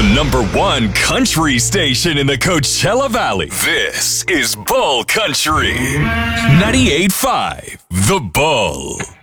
#1 country station in the Coachella Valley. This is Bull Country. 98.5 The Bull.